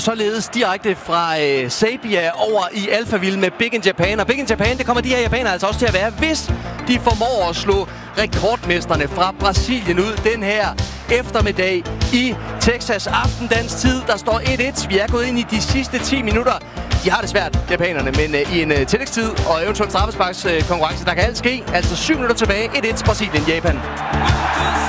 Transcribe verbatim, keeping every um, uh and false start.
Og således direkte fra øh, Sabia over i Alphaville med Big in Japan. Og Big in Japan, det kommer de her japanere altså også til at være, hvis de formår at slå rekordmesterne fra Brasilien ud den her eftermiddag i Texas aftendans tid. Der står et et. Vi er gået ind i de sidste ti minutter. De har det svært, japanerne, men øh, i en øh, tillægstid og eventuelt straffesparks øh, konkurrence, der kan alt ske. Altså syv minutter tilbage. et et Brasilien-Japan.